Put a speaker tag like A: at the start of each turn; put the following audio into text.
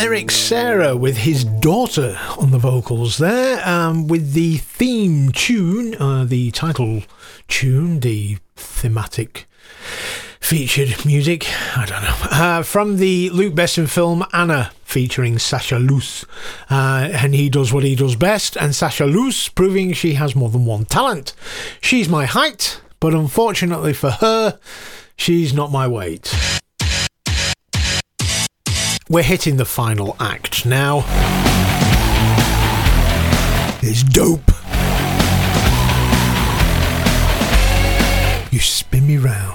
A: Eric Serra with his daughter on the vocals there, with the theme tune, the title tune, the thematic featured music, I don't know, from the Luc Besson film Anna, featuring Sasha Luce, and he does what he does best, and Sasha Luce proving she has more than one talent. She's my height, but unfortunately for her, she's not my weight. We're hitting the final act now. It's dope. You spin me round.